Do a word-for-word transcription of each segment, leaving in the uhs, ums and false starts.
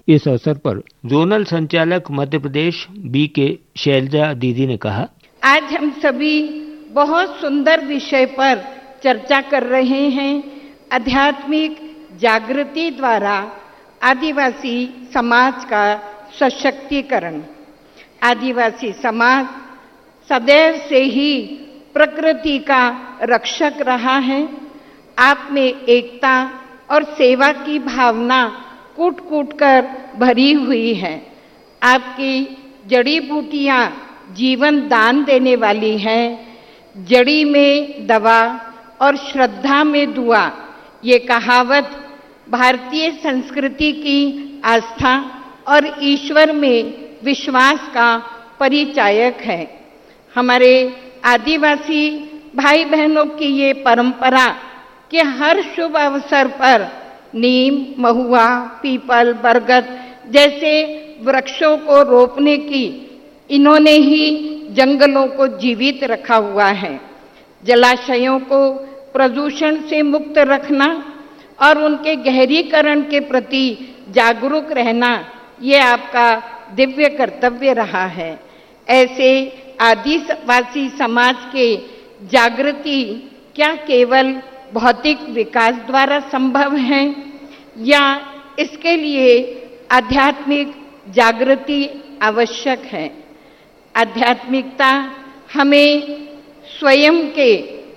इस अवसर पर जोनल संचालक मध्य प्रदेश बी के शैलजा दीदी ने कहा, आज हम सभी बहुत सुंदर विषय पर चर्चा कर रहे हैं। आध्यात्मिक जागृति द्वारा आदिवासी समाज का सशक्तिकरण। आदिवासी समाज सदैव से ही प्रकृति का रक्षक रहा है। आप में एकता और सेवा की भावना कूट कूट कर भरी हुई है। आपकी जड़ी बूटियां जीवन दान देने वाली हैं। जड़ी में दवा और श्रद्धा में दुआ, ये कहावत भारतीय संस्कृति की आस्था और ईश्वर में विश्वास का परिचायक है। हमारे आदिवासी भाई बहनों की ये परंपरा कि हर शुभ अवसर पर नीम, महुआ, पीपल, बरगद जैसे वृक्षों को रोपने की इन्होंने ही जंगलों को जीवित रखा हुआ है। जलाशयों को प्रदूषण से मुक्त रखना और उनके गहरीकरण के प्रति जागरूक रहना, ये आपका दिव्य कर्तव्य रहा है। ऐसे आदिवासी समाज के जागृति क्या केवल भौतिक विकास द्वारा संभव है या इसके लिए आध्यात्मिक जागृति आवश्यक है। आध्यात्मिकता हमें स्वयं के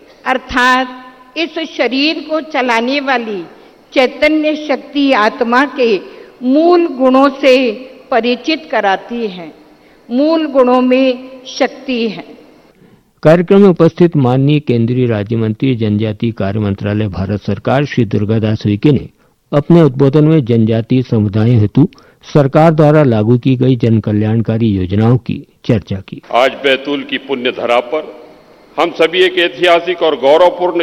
अर्थात इस शरीर को चलाने वाली चैतन्य शक्ति आत्मा के मूल गुणों से परिचित कराती है। मूल गुणों में शक्ति है। कार्यक्रम में उपस्थित माननीय केंद्रीय राज्य मंत्री जनजातीय कार्य मंत्रालय भारत सरकार श्री दुर्गादास उइके ने अपने उद्बोधन में जनजातीय समुदायों हेतु सरकार द्वारा लागू की गई जन कल्याणकारी योजनाओं की चर्चा की। आज बैतूल की पुण्य धरा पर हम सभी एक ऐतिहासिक और गौरवपूर्ण